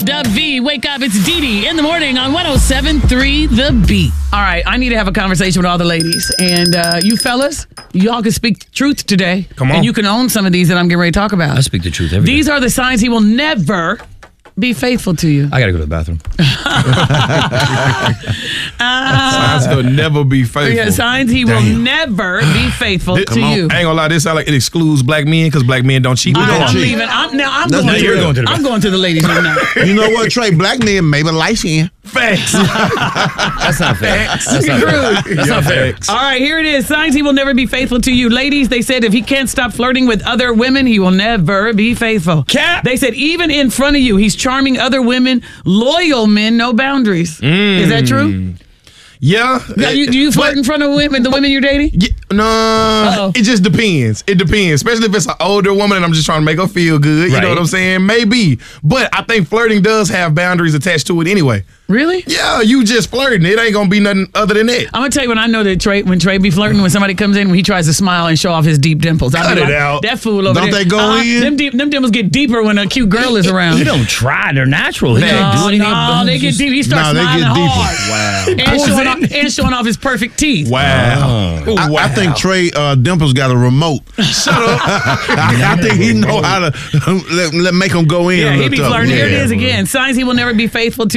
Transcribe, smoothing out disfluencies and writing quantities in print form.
Dub V, wake up. It's Dee Dee in the morning on 107.3 The Beat. All right, I need to have a conversation with all the ladies. And you fellas, y'all can speak truth today. Come on. And you can own some of these that I'm getting ready to talk about. I speak the truth every day. These are the signs he will never be faithful to you. I got to go to the bathroom. Signs he'll never be faithful. Yeah, signs he will never be faithful to you. I ain't gonna lie, this sound like it excludes black men because black men don't cheat. I'm leaving. I'm going to the ladies room now. You know what, Trey? Black men, maybe light skin. Facts. That's not fair. That's not fair. That's not fair. All right, here it is. Signs he will never be faithful to you. Ladies, they said if he can't stop flirting with other women, he will never be faithful. Cap. They said even in front of you, he's charming other women, loyal men, no boundaries. Is that true? Yeah. Do you flirt in front of women, the women you're dating? Yeah, no, it just depends. It depends, especially if it's an older woman and I'm just trying to make her feel good. You know what I'm saying? Maybe. But I think flirting does have boundaries attached to it anyway. Really? Yeah, you just flirting. It ain't going to be nothing other than that. I'm going to tell you when I know that when Trey be flirting, when somebody comes in, when he tries to smile and show off his deep dimples. Cut it out. That fool over Don't there. they go in? Them dimples get deeper when a cute girl is around. He don't try. They're natural. He can't do anything. No, they get deep. He starts smiling hard. Wow. And showing off his perfect teeth. Wow. I think Trey Dimples got a remote. Shut up. I think he know how to make them go in. Yeah, a he little be tough. flirting. Here it Yeah. is again. Signs he will never be faithful to